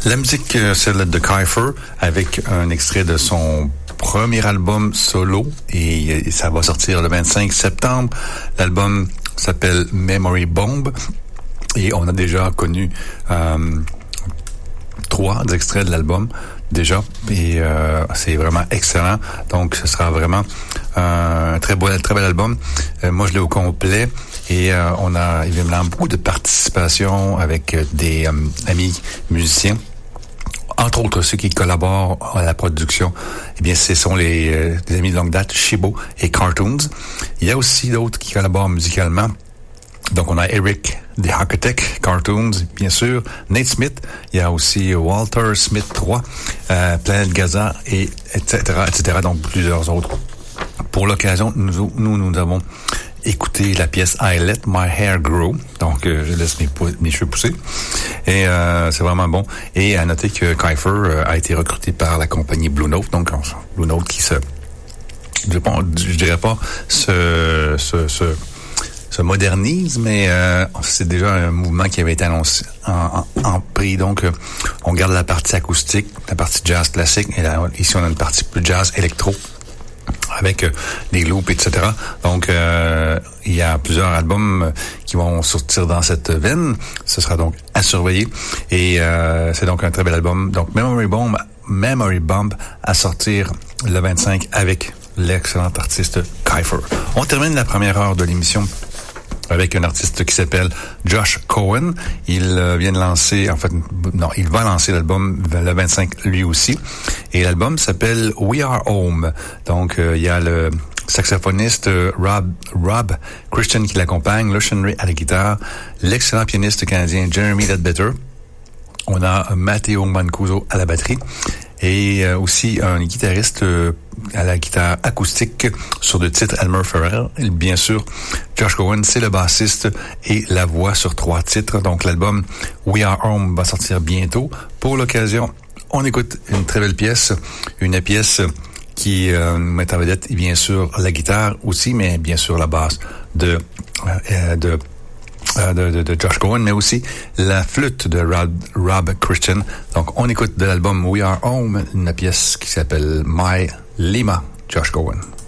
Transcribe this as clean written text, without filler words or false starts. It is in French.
La musique, c'est de Kiefer, avec un extrait de son premier album solo, et ça va sortir le 25 septembre. L'album s'appelle Memory Bomb, et on a déjà connu 3 extraits de l'album déjà, et c'est vraiment excellent. Donc ce sera vraiment un très bel album. Moi je l'ai au complet, et on a évidemment beaucoup de participation avec des amis musiciens. Entre autres, ceux qui collaborent à la production, eh bien, ce sont des amis de longue date, Shibo et Cartoons. Il y a aussi d'autres qui collaborent musicalement. Donc, on a Eric, The Architect, Cartoons, bien sûr, Nate Smith. Il y a aussi Walter Smith 3, Planet Gaza, et etc., etc. Donc, plusieurs autres. Pour l'occasion, nous avons écouté la pièce I Let My Hair Grow. Donc, je laisse mes cheveux pousser. Et c'est vraiment bon. Et à noter que Kiefer a été recruté par la compagnie Blue Note. Donc, Blue Note qui je dirais pas se modernise, mais c'est déjà un mouvement qui avait été annoncé en prix. Donc, on garde la partie acoustique, la partie jazz classique, et là, ici, on a une partie plus jazz électro, avec des loops, etc. Donc, il y a plusieurs albums qui vont sortir dans cette veine. Ce sera donc à surveiller. Et c'est donc un très bel album. Donc, Memory Bomb à sortir le 25 avec l'excellent artiste Kiefer. On termine la première heure de l'émission avec un artiste qui s'appelle Josh Cohen. Il vient de lancer, il va lancer l'album le 25 lui aussi. Et l'album s'appelle We Are Home. Donc, il y a le saxophoniste Rob Christian qui l'accompagne, Lucian Ray à la guitare, l'excellent pianiste canadien Jeremy Ledbetter. On a Matteo Mancuso à la batterie. Et aussi un guitariste à la guitare acoustique sur le titre, Elmer Farrell. Et bien sûr, Josh Cohen, c'est le bassiste et la voix sur 3 titres. Donc l'album We Are Home va sortir bientôt. Pour l'occasion, on écoute une très belle pièce, une pièce qui met en vedette bien sûr la guitare aussi, mais bien sûr la basse de Josh Cohen, mais aussi la flûte de Rob Christian. Donc, on écoute de l'album We Are Home, une pièce qui s'appelle My Lima, Josh Cohen.